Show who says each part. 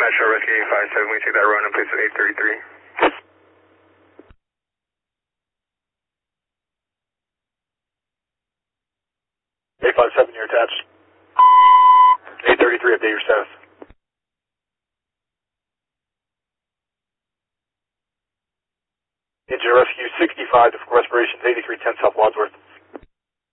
Speaker 1: Metro Rescue 857, we take that run and place at 833.
Speaker 2: 857, you're attached. 833, update your status. Engine Rescue 65 to respiration 8310 South Wadsworth.